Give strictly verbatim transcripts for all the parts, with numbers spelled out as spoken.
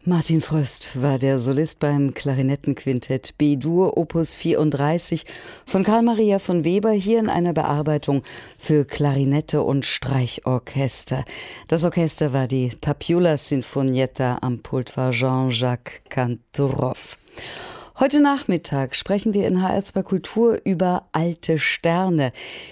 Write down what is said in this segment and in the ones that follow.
Martin Fröst war der Solist beim Klarinettenquintett B-Dur Opus vierunddreißig von Carl Maria von Weber, hier in einer Bearbeitung für Klarinette und Streichorchester. Das Orchester war die Tapiulla Sinfonietta, am Pult war Jean-Jacques Kantorov. Heute Nachmittag sprechen wir in H R zwei Kultur über alte Sterne.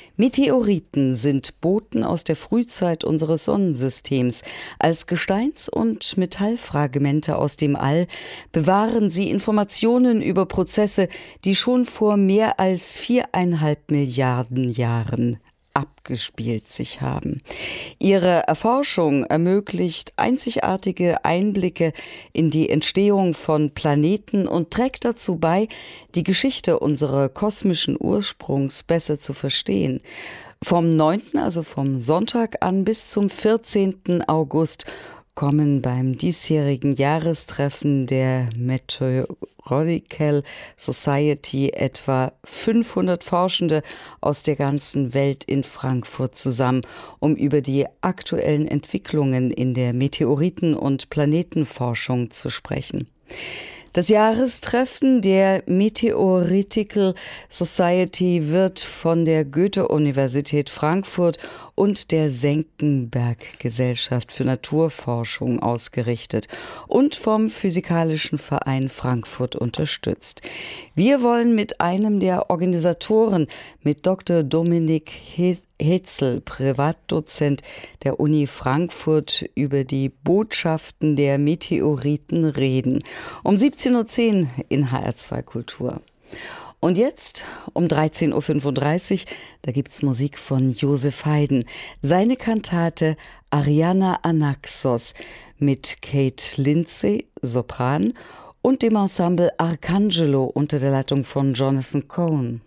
Meteoriten sind Boten aus der Frühzeit unseres Sonnensystems. Als Gesteins- und Metallfragmente aus dem All bewahren sie Informationen über Prozesse, die schon vor mehr als viereinhalb Milliarden Jahren abgespielt sich haben. Ihre Erforschung ermöglicht einzigartige Einblicke in die Entstehung von Planeten und trägt dazu bei, die Geschichte unserer kosmischen Ursprungs besser zu verstehen. Vom neunten, also vom Sonntag an bis zum vierzehnten August kommen beim diesjährigen Jahrestreffen der Meteorological Society etwa fünfhundert Forschende aus der ganzen Welt in Frankfurt zusammen, um über die aktuellen Entwicklungen in der Meteoriten- und Planetenforschung zu sprechen. Das Jahrestreffen der Meteorological Society wird von der Goethe-Universität Frankfurt und der Senckenberg-Gesellschaft für Naturforschung ausgerichtet und vom Physikalischen Verein Frankfurt unterstützt. Wir wollen mit einem der Organisatoren, mit Doktor Dominik Hetzel, Privatdozent der Uni Frankfurt, über die Botschaften der Meteoriten reden. Um siebzehn Uhr zehn in H R zwei Kultur. Und jetzt um dreizehn Uhr fünfunddreißig, da gibt's Musik von Joseph Haydn. Seine Kantate Ariana Anaxos mit Kate Lindsay, Sopran, und dem Ensemble Arcangelo unter der Leitung von Jonathan Cohen.